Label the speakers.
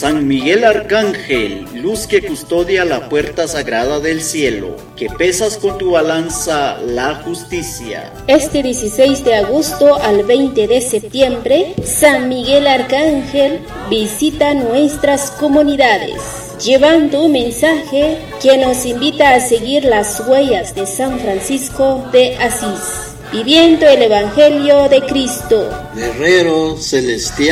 Speaker 1: San Miguel Arcángel, luz que custodia la puerta sagrada del cielo, que pesas con tu balanza la justicia.
Speaker 2: Este 16 de agosto al 20 de septiembre, San Miguel Arcángel visita nuestras comunidades, llevando un mensaje que nos invita a seguir las huellas de San Francisco de Asís, viviendo el Evangelio de Cristo.
Speaker 3: Guerrero celestial.